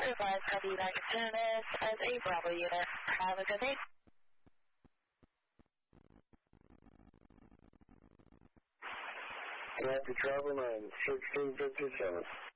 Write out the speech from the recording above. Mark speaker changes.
Speaker 1: Advise copy back to Dennis as a Bravo unit. Have a good day.
Speaker 2: Happy travel 9, 1657.